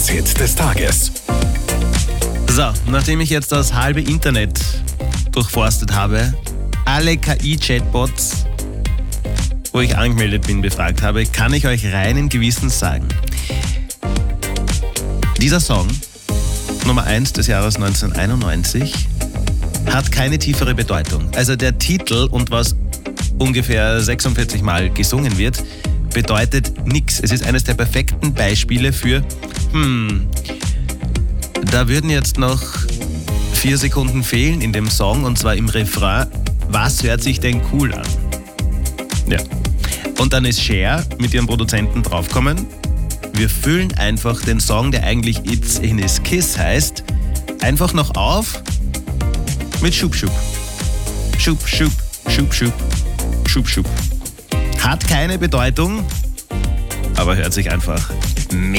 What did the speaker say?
Dance-Hit des Tages. So, nachdem ich jetzt das halbe Internet durchforstet habe, alle KI-Chatbots, wo ich angemeldet bin, befragt habe, kann ich euch reinen Gewissens sagen, dieser Song, Nummer 1 des Jahres 1991, hat keine tiefere Bedeutung. Also der Titel und was ungefähr 46 Mal gesungen wird, bedeutet nichts. Es ist eines der perfekten Beispiele für, da würden jetzt noch 4 Sekunden fehlen in dem Song, und zwar im Refrain. Was hört sich denn cool an? Ja. Und dann ist Cher mit ihrem Produzenten draufgekommen. Wir füllen einfach den Song, der eigentlich It's in His Kiss heißt, einfach noch auf mit Schub, Schub. Schub, Schub, Schub, Schub, Schub, Schub. Hat keine Bedeutung, aber hört sich einfach mega